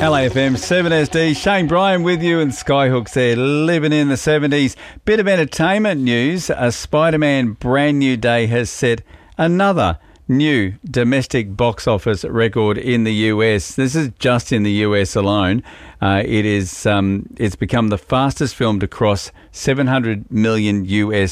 LAFM 7SD, Shane Bryan with you, and Skyhooks there, living in the 70s. Bit of entertainment news. A Spider-Man Brand New Day has set another new domestic box office record in the US. This is just in the US alone. It's become the fastest film to cross $700 million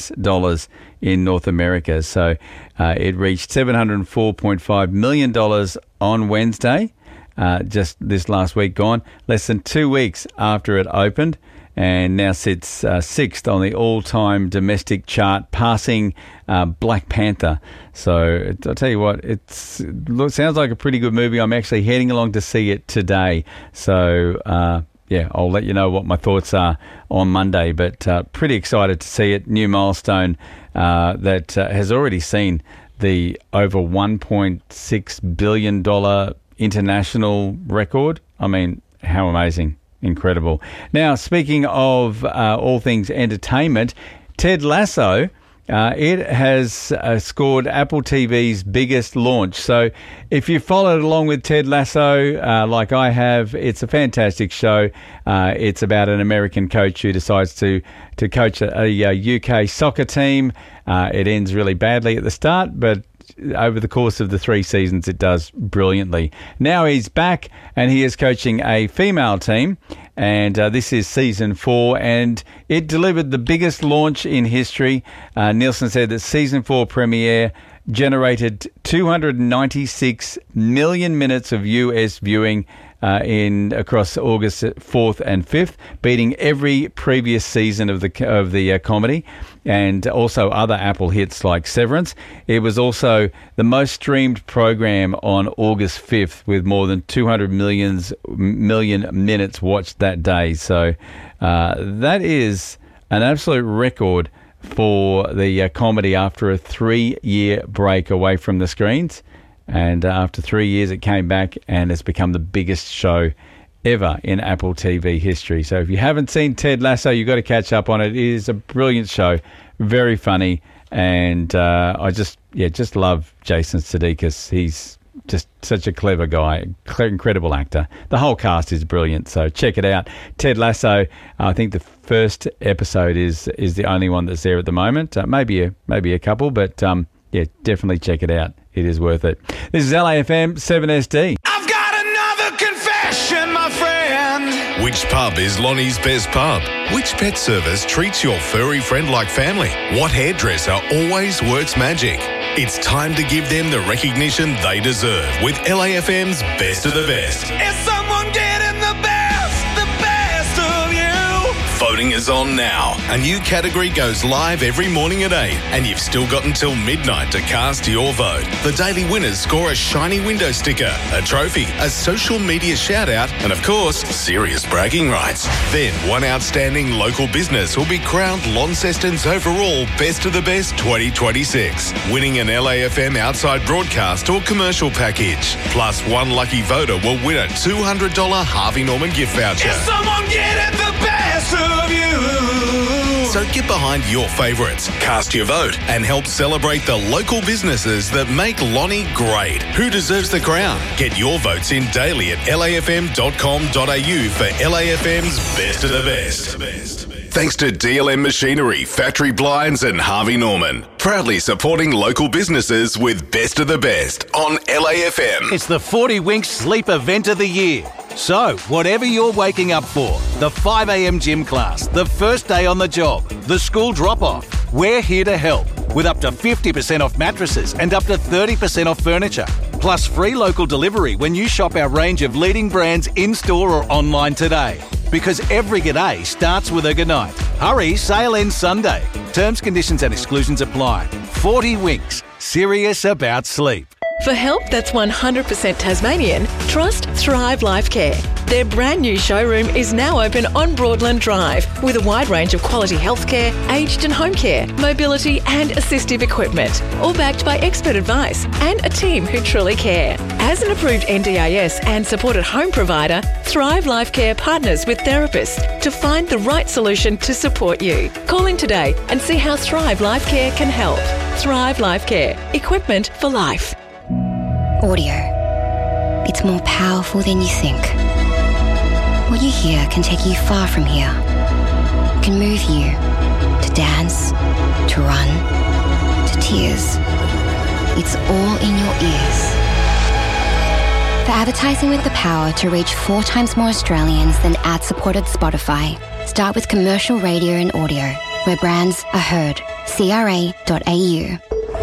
in North America. So it reached $704.5 million on Wednesday. Just this last week gone, less than 2 weeks after it opened, and now sits sixth on the all-time domestic chart, passing Black Panther. So I'll tell you what, it sounds like a pretty good movie. I'm actually heading along to see it today. So I'll let you know what my thoughts are on Monday, but pretty excited to see it. New milestone that has already seen the over $1.6 billion international record. I mean, how amazing. Incredible. Now, speaking of all things entertainment, Ted Lasso, it has scored Apple TV's biggest launch. So if you followed along with Ted Lasso, like I have, it's a fantastic show. It's about an American coach who decides to coach a UK soccer team. It ends really badly at the start, but over the course of the 3 seasons, it does brilliantly. Now he's back and he is coaching a female team, and this is season 4, and it delivered the biggest launch in history. Nielsen said that season 4 premiere generated 296 million minutes of US viewing across August 4th and 5th, beating every previous season of the comedy, and also other Apple hits like Severance. It was also the most streamed program on August 5th, with more than 200 million minutes watched that day. So that is an absolute record for the comedy after a 3-year break away from the screens. And after 3 years, it came back and it's become the biggest show ever in Apple TV history. So if you haven't seen Ted Lasso, you've got to catch up on it. It is a brilliant show, very funny, and I just love Jason Sudeikis. He's just such a clever guy, incredible actor. The whole cast is brilliant, so check it out. Ted Lasso, I think the first episode is the only one that's there at the moment. Maybe a couple, but definitely check it out. It is worth it. This is LAFM 7SD. I've got another confession, my friend. Which pub is Lonnie's best pub? Which pet service treats your furry friend like family? What hairdresser always works magic? It's time to give them the recognition they deserve with LAFM's Best of the Best. Is someone getting the best of you? Voting is on now. A new category goes live every morning at 8, and you've still got until midnight to cast your vote. The daily winners score a shiny window sticker, a trophy, a social media shout-out, and of course, serious bragging rights. Then one outstanding local business will be crowned Launceston's overall Best of the Best 2026, winning an LAFM outside broadcast or commercial package. Plus, one lucky voter will win a $200 Harvey Norman gift voucher. Is someone getting the best of you? So get behind your favourites, cast your vote, and help celebrate the local businesses that make Lonnie great. Who deserves the crown? Get your votes in daily at lafm.com.au for LAFM's Best of the Best. Thanks to DLM Machinery, Factory Blinds and Harvey Norman. Proudly supporting local businesses with Best of the Best on LAFM. It's the 40 Winks Sleep Event of the Year. So, whatever you're waking up for, the 5 a.m. gym class, the first day on the job, the school drop-off, we're here to help with up to 50% off mattresses and up to 30% off furniture. Plus free local delivery when you shop our range of leading brands in-store or online today. Because every g'day starts with a goodnight. Hurry, sale ends Sunday. Terms, conditions and exclusions apply. 40 Winks, serious about sleep. For help that's 100% Tasmanian, trust Thrive Life Care. Their brand new showroom is now open on Broadland Drive with a wide range of quality healthcare, aged and home care, mobility and assistive equipment, all backed by expert advice and a team who truly care. As an approved NDIS and supported home provider, Thrive Life Care partners with therapists to find the right solution to support you. Call in today and see how Thrive Life Care can help. Thrive Life Care. Equipment for life. Audio. It's more powerful than you think. What you hear can take you far from here. It can move you to dance, to run, to tears. It's all in your ears. For advertising with the power to reach 4 times more Australians than ad-supported Spotify, start with commercial radio and audio, where brands are heard. CRA.au.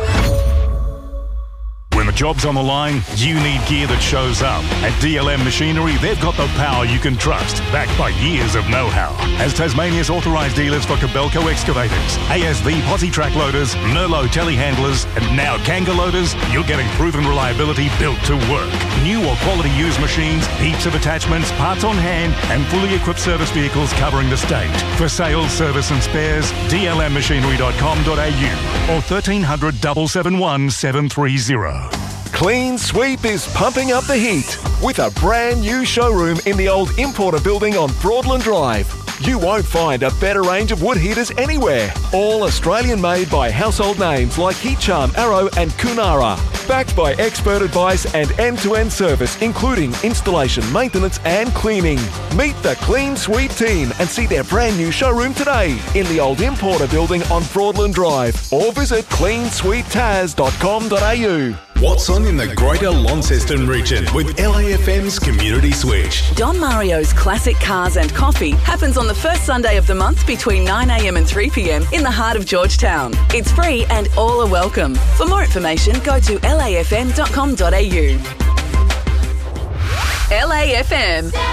When the job's on the line, you need gear that shows up. At DLM Machinery, they've got the power you can trust, backed by years of know-how. As Tasmania's authorised dealers for Kobelco excavators, ASV posi track loaders, Merlot telehandlers, and now Kanga loaders, you're getting proven reliability built to work. New or quality used machines, heaps of attachments, parts on hand, and fully equipped service vehicles covering the state. For sales, service and spares, dlmmachinery.com.au or 1300 771 730. Clean Sweep is pumping up the heat with a brand new showroom in the old Importer building on Broadland Drive. You won't find a better range of wood heaters anywhere. All Australian made by household names like Heat Charm, Arrow and Kunara. Backed by expert advice and end-to-end service, including installation, maintenance and cleaning. Meet the Clean Sweep team and see their brand new showroom today in the old Importer building on Broadland Drive, or visit cleansweeptaz.com.au. What's on in the Greater Launceston region with LAFM's Community Switch? Don Mario's Classic Cars and Coffee happens on the first Sunday of the month between 9am and 3pm in the heart of Georgetown. It's free and all are welcome. For more information, go to lafm.com.au. LAFM.